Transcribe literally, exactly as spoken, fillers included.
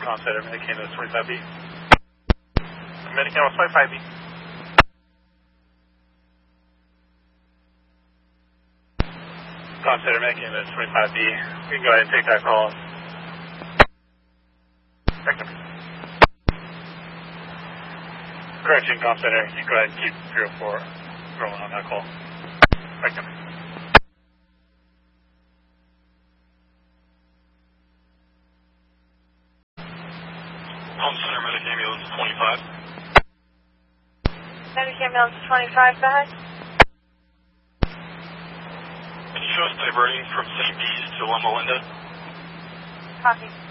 Center, Medicam is twenty-five B. Medicam is twenty-five B. Center, Medicam is twenty-five B. We can go ahead and take that call. Victim. Correction, Com Center, you can go ahead and keep three oh four rolling on that call. Victim. Home Center, Medicam is twenty-five. Medicam is twenty-five, go ahead. Can you show us diverting from Saint Bees to Loma Linda? Copy.